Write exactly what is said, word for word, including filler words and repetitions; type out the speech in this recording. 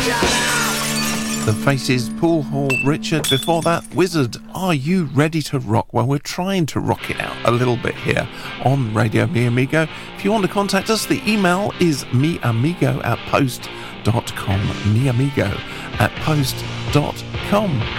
The Faces, Paul Hall, Richard. Before that, Wizard. Are you ready to rock? Well, we're trying to rock it out a little bit here on Radio Mi Amigo. If you want to contact us, the email is miamigo at post dot com. miamigo at post dot com.